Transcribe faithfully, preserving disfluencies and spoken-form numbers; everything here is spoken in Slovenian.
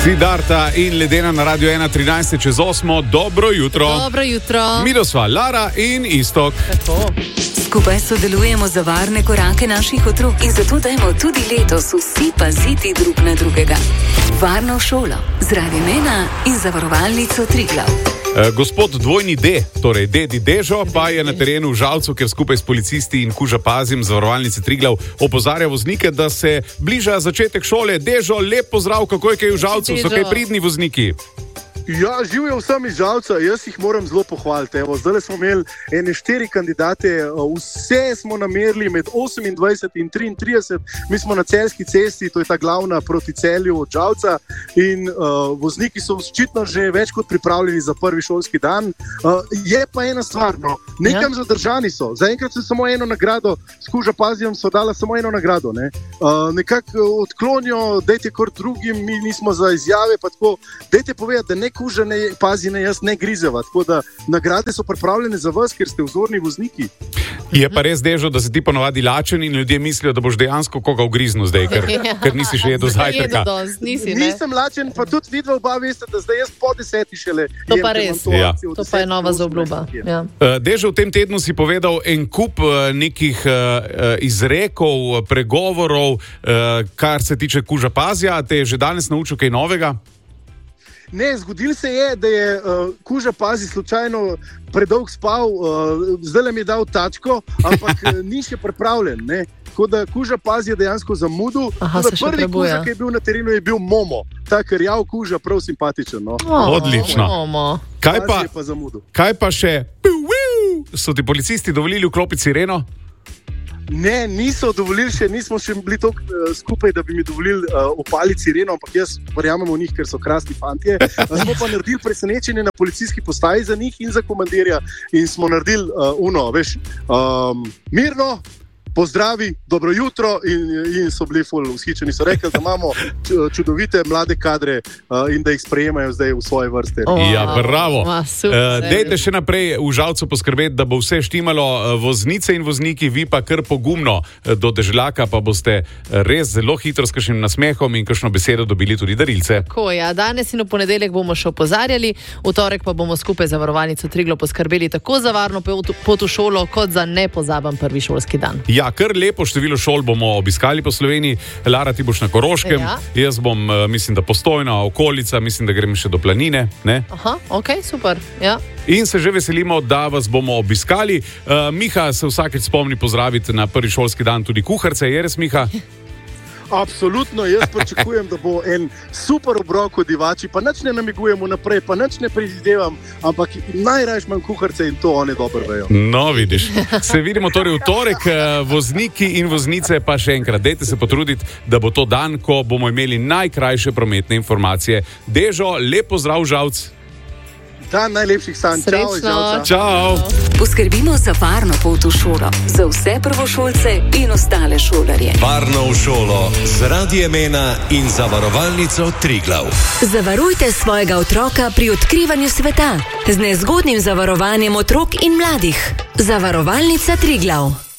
Siddharta in Ledena na Radio ena, trinajst čez osmo. Dobro jutro. Dobro jutro. Mi sva Lara in Istok. Tako. Skupaj sodelujemo za varne korake naših otrok in zato dajmo tudi letos vsi paziti drug na drugega. Varno šolo z Radio ena in Zavarovalnico Triglav. E, gospod dvojni D, torej Dedi Dežo, pa je na terenu v Žalcu, ker skupaj s policisti in Kuža Pazim Zavarovalnice Triglav opozarja voznike, da se bliža začetek šole. Dežo, lep pozdrav, kako je kaj v Žalcu, so kaj pridni vozniki? Ja, živijo vsem iz Žalca, jaz jih moram zelo pohvaliti. Evo, zdaj smo imeli ene štiri kandidate, vse smo namerili med osemindvajset in triintrideset, mi smo na Celjski cesti, to je ta glavna proti Celju od Žalca in uh, vozniki so očitno že več kot pripravljeni za prvi šolski dan. Uh, je pa ena stvar, no, nekam ja. zadržani so, zaenkrat so samo eno nagrado, s Kuža Pazijem so dala samo eno nagrado, ne? uh, nekako odklonijo, dejte kar drugim, mi nismo za izjave, pa tako, dejte povedati, da ne Kuža ne pazi, ne jaz ne grizeva, tako da nagrade so pripravljene za vas, ker ste vzorni vozniki. Je pa res, Dežo, da se ti ponovadi lačen in ljudje mislijo, da boš dejansko koga ugriznil zdaj, ker, ker nisi še jedel zajtrka. Nisi, Nisem lačen, pa tudi vidva oba veste, da zdaj jaz po deseti šele. To pa res, ja. To pa je nova zaobljuba. Ja. Dežo, v tem tednu si povedal en kup nekih izrekov, pregovorov, kar se tiče Kuža Pazija. Te je že danes naučil kaj novega? Ne, zgodilo se je, da je uh, Kuža Pazi slučajno predolg spal, uh, zdaj mi je dal tačko, ampak ni še pripravljen. Ne? Tako da Kuža Pazi je dejansko zamudil. Aha, prvi Kuža, ki je bil na terenu, je bil Momo. Ta krjav Kuža, prav simpatičen. No? Oh, Odlično. Kaj pa, pa kaj pa še? So ti policisti dovolili vklopiti sireno? Ne, niso dovolili še, nismo še bili toliko uh, skupaj, da bi mi dovolili uh, opaliti sireno, ampak jaz verjamem v njih, ker so krasni fantje. Uh, smo pa naredili presenečenje na policijski postaji za njih in za komandirja in smo naredili uh, uno, veš, um, mirno, pozdravi, dobro jutro in, in so bili ful vzhičeni. So rekli, da imamo čudovite mlade kadre uh, in da jih sprejemajo zdaj v svoje vrste. Oh, ja, bravo. Oh, super, uh, dejte še naprej v Žalcu poskrbeti, da bo vse štimalo, voznice in vozniki, vi pa kar pogumno do deželjaka, pa boste res zelo hitro s kakšnim nasmehom in kakšno besedo dobili tudi darilce. Tako, ja, danes in v ponedeljek bomo še opozarjali, v torek pa bomo skupaj z Zavarovalnico Triglav poskrbeli tako za varno pot v šolo, kot za nepozaben prvi šolski dan. Ja, kar lepo število šol bomo obiskali po Sloveniji. Lara, ti boš na Koroškem, ja. Jaz bom, mislim, da Postojna, okolica, mislim, da grem še do Planine. Ne? Aha, ok, super, ja. In se že veselimo, da vas bomo obiskali. Uh, Miha se vsakeč spomni pozdraviti na prvi šolski dan tudi kuharce. Je res, Miha? Absolutno, jaz pričakujem, da bo en super obrok od divači, pa nič ne namigujemo naprej, pa nič ne prizadevam, ampak najrajš manj kuharce in to oni dobro vejo. No, vidiš. Se vidimo torej v torek, vozniki in voznice, pa še enkrat, dajte se potruditi, da bo to dan, ko bomo imeli najkrajše prometne informacije. Dežo, lep pozdrav, Žalc. Dan najlepših sanj. Srečno. Čau. Poskrbimo za varno pot v šolo, za vse prvošolce in ostale šolarje. Varno v šolo z Radiem ena in Zavarovalnico Triglav. Zavarujte svojega otroka pri odkrivanju sveta z nezgodnim zavarovanjem otrok in mladih. Zavarovalnica Triglav.